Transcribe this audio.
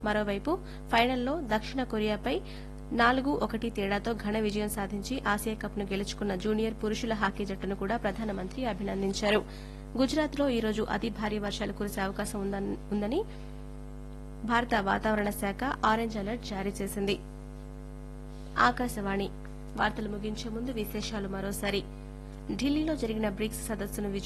మరోవైపు ఫైనల్లో దక్షిణ కొరియాపై 4-1 తేడాతో ఘన విజయం సాధించి ఆసియా కప్ను గెలుచుకున్న జూనియర్ పురుషుల హాకీ జట్టును కూడా ప్రధానమంత్రి అభినందించారు. గుజరాత్లో ఈ రోజు అతి భారీ వర్షాలు కురిసే అవకాశం ఉందని భారత వాతావరణ శాఖ ఆరెంజ్ అలర్ట్ జారీ చేసింది. ఆకాశవాణి వార్తలు ముగించే ముందు విశేషాలు మరోసారి. ఢిల్లీలో జరిగిన బ్రిక్స్ సదస్సును